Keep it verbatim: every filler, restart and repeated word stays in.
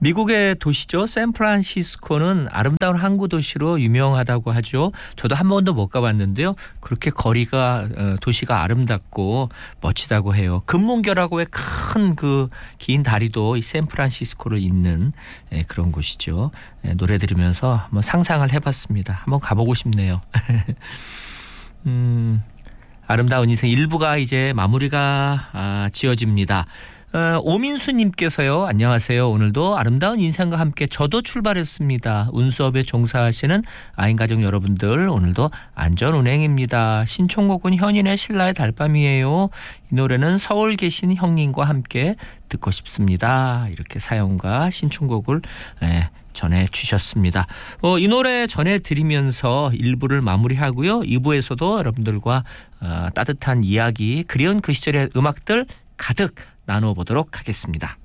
미국의 도시죠. 샌프란시스코는 아름다운 항구 도시로 유명하다고 하죠. 저도 한 번도 못 가봤는데요. 그렇게 거리가 도시가 아름답고 멋지다고 해요. 금문교라고의 큰 그 긴 다리도 이 샌프란시스코를 잇는 그런 곳이죠. 노래 들으면서 한번 상상을 해봤습니다. 한번 가보고 싶네요. 음, 아름다운 인생 일 부가 이제 마무리가 아, 지어집니다. 어, 오민수님께서요. 안녕하세요. 오늘도 아름다운 인생과 함께 저도 출발했습니다. 운수업에 종사하시는 아인가족 여러분들 오늘도 안전운행입니다. 신청곡은 현인의 신라의 달밤이에요. 이 노래는 서울 계신 형님과 함께 듣고 싶습니다. 이렇게 사연과 신청곡을 예, 전해주셨습니다. 어, 이 노래 전해드리면서 일 부를 마무리하고요. 이 부에서도 여러분들과 어, 따뜻한 이야기, 그리운 그 시절의 음악들 가득 나눠보도록 하겠습니다.